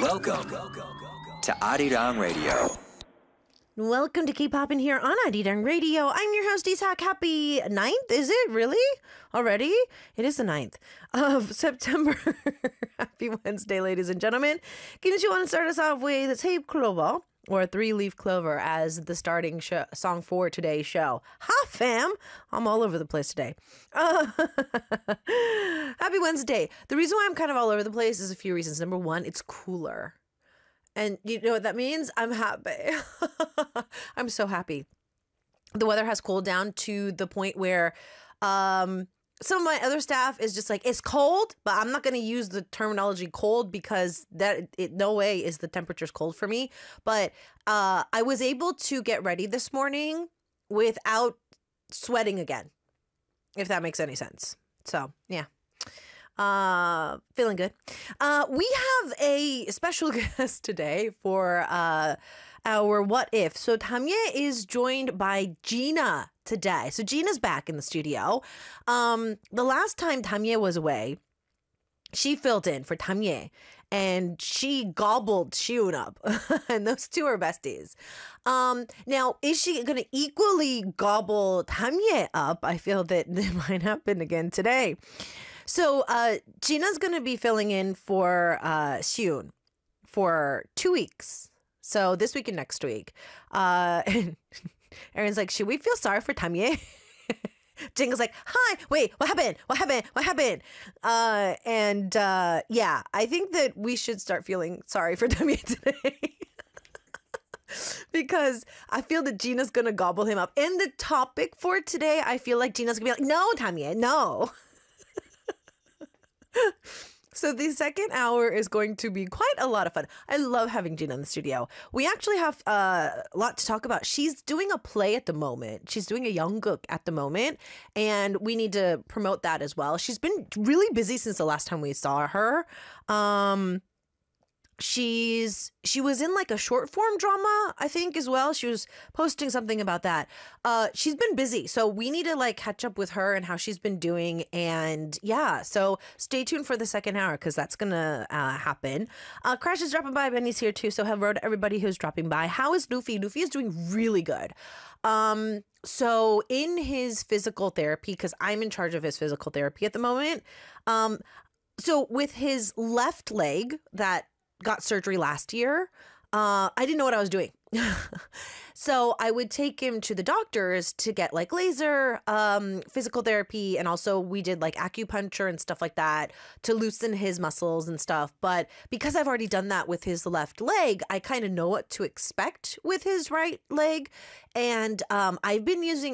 Welcome to Arirang Radio. Welcome to Keep Poppin' here on Arirang Radio. I'm your host, Isak. Happy 9th? Is it really? Already? It is the 9th of September. Happy Wednesday, ladies and gentlemen. Gims, you want to start us off with Tape Clover, or Three-Leaf Clover, as the starting song for today's show. Ha, fam! I'm all over the place today. Happy Wednesday. The reason why I'm kind of all over the place is a few reasons. Number one, it's cooler. And you know what that means? I'm happy. I'm so happy. The weather has cooled down to the point where some of my other staff is just like, it's cold, but I'm not going to use the terminology cold because no way is the temperature's cold for me. But I was able to get ready this morning without sweating again, if that makes any sense. So, yeah. Feeling good. We have a special guest today for our What If. So Tamye is joined by Gina today. So Gina's back in the studio. The last time Tamye was away, she filled in for Tamye and she gobbled Shiun up. And those two are besties. Now, is she going to equally gobble Tamye up? I feel that it might happen again today. So Gina's going to be filling in for Shiun for 2 weeks. So this week and next week. And Aaron's like, should we feel sorry for Tamye? Jinga's like, hi, wait, what happened? Yeah, I think that we should start feeling sorry for Tamye today. Because I feel that Gina's going to gobble him up. And the topic for today, I feel like Gina's going to be like, no, Tamye, no. So the second hour is going to be quite a lot of fun. I love having Gina in the studio. We actually have a lot to talk about. She's doing a play at the moment. She's doing a Yeonguk at the moment, and we need to promote that as well. She's been really busy since the last time we saw her. She was in like a short form drama, I think, as well. She was posting something about that. She's been busy, so we need to like catch up with her and how she's been doing. And yeah, so stay tuned for the second hour because that's gonna happen. Crash is dropping by. Benny's here too. So hello to everybody who's dropping by. How is Luffy? Luffy is doing really good. So in his physical therapy, because I'm in charge of his physical therapy at the moment. So with his left leg that got surgery last year, I didn't know what I was doing. So I would take him to the doctors to get like laser, physical therapy. And also we did like acupuncture and stuff like that to loosen his muscles and stuff. But because I've already done that with his left leg, I kind of know what to expect with his right leg. And I've been using,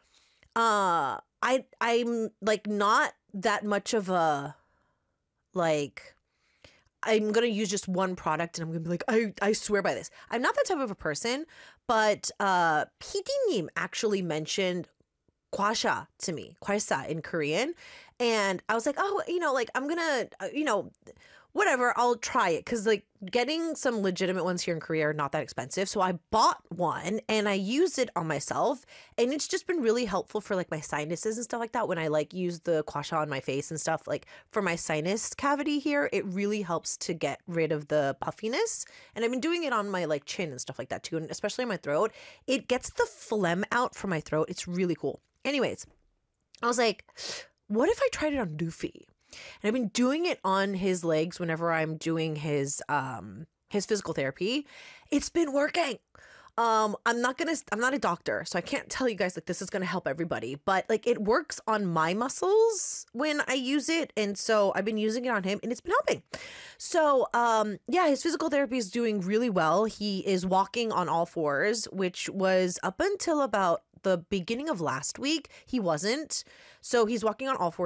I'm like not that much of a like, I'm going to use just one product and I'm going to be like, I swear by this. I'm not that type of a person, but PD님 actually mentioned kwasha to me, kwasa in Korean. And I was like, oh, like I'm going to, whatever, I'll try it. Because like getting some legitimate ones here in Korea are not that expensive. So I bought one and I used it on myself. And it's just been really helpful for like my sinuses and stuff like that. When I like use the kwasha on my face and stuff, like for my sinus cavity here, it really helps to get rid of the puffiness. And I've been doing it on my like chin and stuff like that too. And especially in my throat, it gets the phlegm out from my throat. It's really cool. Anyways, I was like, what if I tried it on Luffy? And I've been doing it on his legs whenever I'm doing his physical therapy. It's been working. I'm not a doctor, so I can't tell you guys like this is gonna help everybody, but like it works on my muscles when I use it, and so I've been using it on him, and it's been helping. So yeah, his physical therapy is doing really well. He is walking on all fours, which was up until about the beginning of last week. He wasn't, so he's walking on all fours